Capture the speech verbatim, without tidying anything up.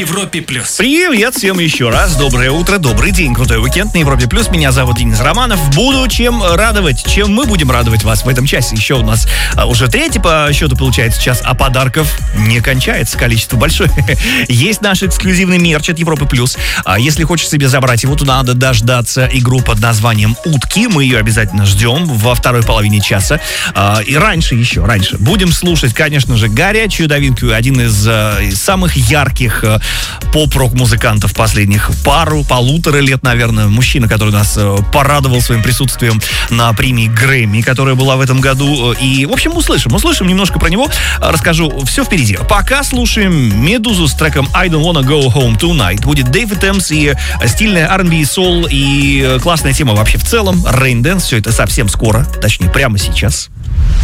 Европе плюс. Привет всем еще раз. Доброе утро, добрый день, крутой уикенд на Европе плюс. Меня зовут Денис Романов. Буду чем радовать, чем мы будем радовать вас в этом часе. Еще у нас а, уже третий по счету получается час, а подарков не кончается. Количество большое. Есть наш эксклюзивный мерч от Европы плюс. А, если хочешь себе забрать его, то надо дождаться игру под названием «Утки». Мы ее обязательно ждем во второй половине часа. А, и раньше еще, раньше. Будем слушать, конечно же, горячую новинку. Один из, из самых ярких поп-рок-музыкантов последних пару, полутора лет, наверное. Мужчина, который нас порадовал своим присутствием на премии Грэмми, которая была в этом году. И, в общем, услышим, услышим немножко про него. Расскажу, все впереди. Пока слушаем «Медузу» с треком «I don't wanna go home tonight». Будет Дэвид Эмс и стильная ар энд би и соул, и классная тема вообще в целом. Rain Dance. Все это совсем скоро, точнее, прямо сейчас.